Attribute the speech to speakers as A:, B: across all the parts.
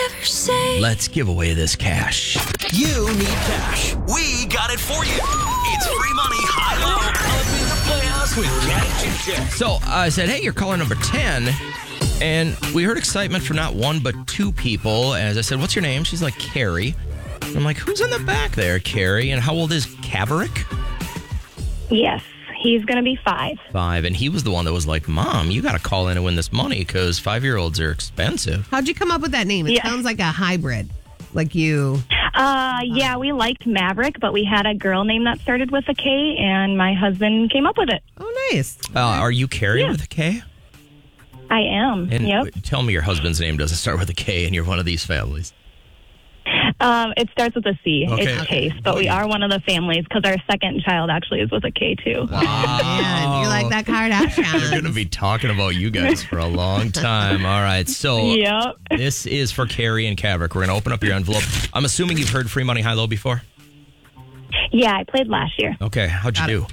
A: Let's give away this cash.
B: You need cash. We got it for you. It's free money, high-low, up in the Playhouse with Cat and JJ.
A: So I said, hey, you're caller number 10. And we heard excitement from not one, but two people. As I said, what's your name? She's like, Carrie. And I'm like, who's in the back there, Carrie? And how old is Kaverick?
C: Yes, he's going to be 5.
A: 5. And he was the one that was like, Mom, you got to call in and win this money because 5-year-olds are expensive.
D: How'd you come up with that name? It sounds like a hybrid. Like you.
C: Yeah, we liked Maverick, but we had a girl name that started with a K, and my husband came up with it.
D: Oh, nice.
A: Are you Carrie with a K?
C: I am.
A: And
C: yep.
A: Tell me your husband's name doesn't start with a K and you're one of these families.
C: It starts with a C.
A: Okay.
C: It's Case, but we are one of the families because our second child actually is with a K, too.
A: Wow.
D: Man, you're like that Kardashian.
A: They're going to be talking about you guys for a long time. All right. So
C: Yep.
A: this is for Carrie and Kaverick. We're going to open up your envelope. I'm assuming you've heard Free Money High Low before?
C: Yeah, I played last year.
A: Okay. How'd you do?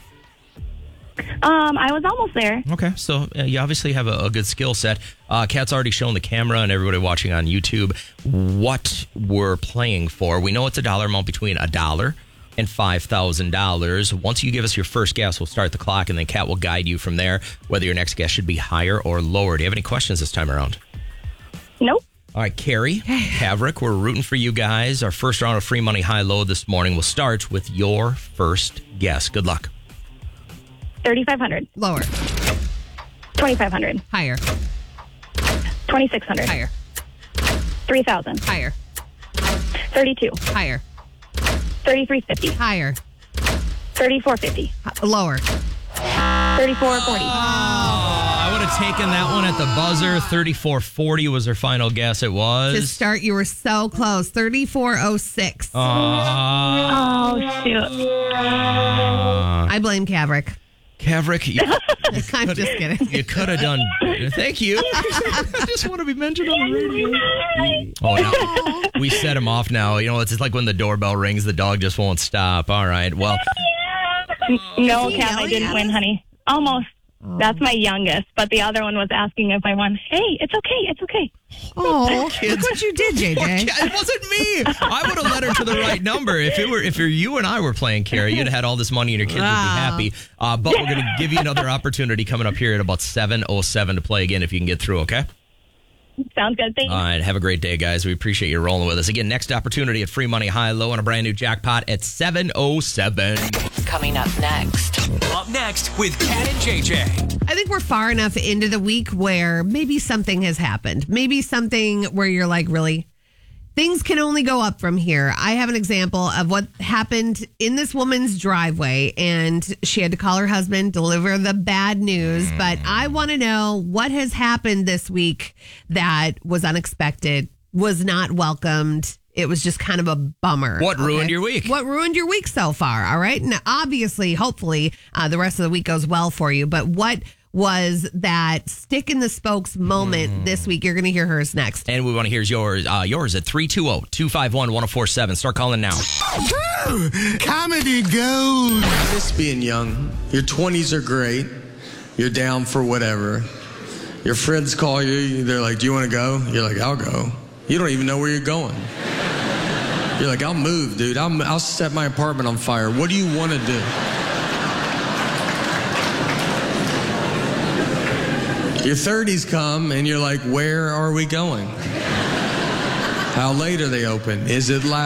C: I was almost there.
A: Okay, so you obviously have a good skill set. Kat's already shown the camera and everybody watching on YouTube what we're playing for. We know it's a dollar amount between $1 and $5,000. Once you give us your first guess, we'll start the clock, and then Kat will guide you from there, whether your next guess should be higher or lower. Do you have any questions this time around?
C: Nope.
A: All right, Carrie, Kaverick, we're rooting for you guys. Our first round of Free Money High Low this morning will start with your first guess. Good luck.
C: 3,500.
D: Lower.
C: 2,500.
D: Higher.
C: 2,600.
D: Higher.
C: 3,000.
D: Higher.
C: 32.
D: Higher.
C: 3,350.
D: Higher.
C: 3,450.
D: Lower.
C: 3,440.
A: I would have taken that one at the buzzer. 3,440 was her final guess. It was.
D: To start, you were so close. 3,406.
C: Oh, shoot.
D: I blame Kaverick.
A: Kaverick,
D: I'm just kidding.
A: You could have done. Thank you. I just want to be mentioned on the radio. Oh, no. We set him off now. You know, it's like when the doorbell rings, the dog just won't stop. All right. Well,
C: No, Kat, I didn't win, honey. Almost. That's my youngest, but the other one was asking if I won. Hey, it's okay. It's okay.
D: Oh, look what you did, JJ.
A: it wasn't me. I would have led her to the right number. If you and I were playing, Carrie, you'd have had all this money and your kids would be happy. But we're going to give you another opportunity coming up here at about 7:07 to play again if you can get through, okay?
C: Sounds good. Thanks.
A: All right. Have a great day, guys. We appreciate you rolling with us. Again, next opportunity at Free Money High Low on a brand new jackpot at 7:07.
E: Coming up next.
B: Up next with Cat and JJ.
D: I think we're far enough into the week where maybe something has happened. Maybe something where you're like, really? Things can only go up from here. I have an example of what happened in this woman's driveway, and she had to call her husband, deliver the bad news. But I want to know what has happened this week that was unexpected, was not welcomed. It was just kind of a bummer.
A: What ruined your week?
D: What ruined your week so far? All right. Now, obviously, hopefully, the rest of the week goes well for you. But what was that stick in the spokes moment this week? You're going to hear hers next.
A: And we want to hear yours. Yours at 320-251-1047. Start calling now.
F: Comedy goes. I miss being young. Your 20s are great. You're down for whatever. Your friends call you. They're like, do you want to go? You're like, I'll go. You don't even know where you're going. You're like, I'll move, dude. I'll set my apartment on fire. What do you want to do? Your 30s come and you're like, where are we going? How late are they open? Is it loud?